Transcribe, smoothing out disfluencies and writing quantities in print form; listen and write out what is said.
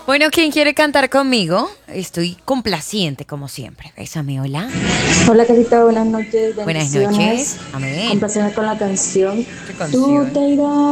Bueno, ¿quién quiere cantar conmigo? Estoy complaciente como siempre. Bésame, hola. Hola, Casita, buenas noches, Buenas noches. bendiciones. Amén. Complacerme con la canción. ¿Qué Tú te canción? irás.